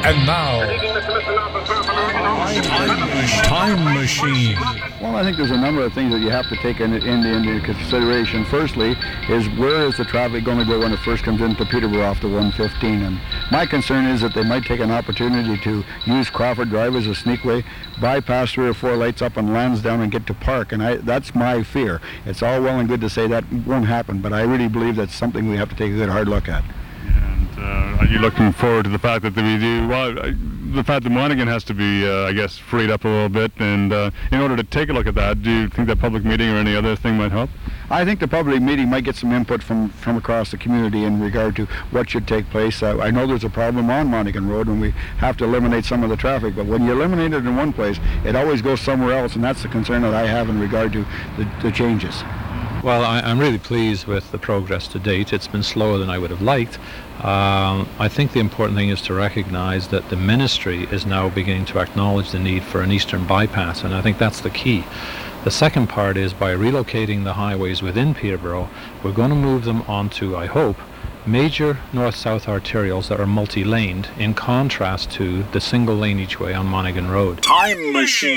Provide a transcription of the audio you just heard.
And now, Time Machine. Well, I think there's a number of things that you have to take into consideration. Firstly, is where is the traffic going to go when it first comes into Peterborough off the 115? And my concern is that they might take an opportunity to use Crawford Drive as a sneakway, bypass 3 or 4 lights up on Lansdowne and get to Park. And that's my fear. It's all well and good to say that won't happen, but I really believe that's something we have to take a good hard look at. Are you looking forward to the fact that we do? Well, the fact that Monaghan has to be, I guess, freed up a little bit, and in order to take a look at that, do you think that public meeting or any other thing might help? I think the public meeting might get some input from across the community in regard to what should take place. I know there's a problem on Monaghan Road and we have to eliminate some of the traffic, but when you eliminate it in one place, it always goes somewhere else, and that's the concern that I have in regard to the changes. Well, I'm really pleased with the progress to date. It's been slower than I would have liked. I think the important thing is to recognize that the ministry is now beginning to acknowledge the need for an eastern bypass, and I think that's the key. The second part is by relocating the highways within Peterborough, we're going to move them onto, I hope, major north-south arterials that are multi-laned, in contrast to the single lane each way on Monaghan Road. Time Machine.